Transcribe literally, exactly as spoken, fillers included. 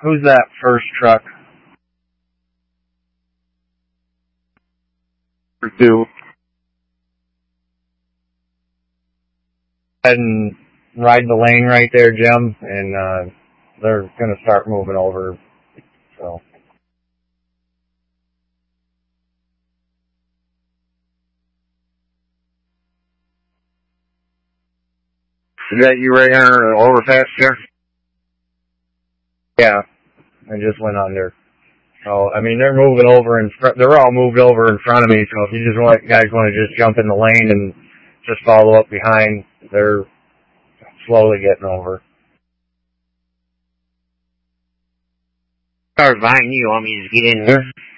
who's that first truck? Two. And ride the lane right there, Jim, and uh, they're going to start moving over. So. Is that you right under the overpass there? Yeah, I just went under. So, I mean, they're moving over in front, they're all moved over in front of me, so if you just want, guys want to just jump in the lane and just follow up behind, they're slowly getting over. Cars behind you, want me to just get in there?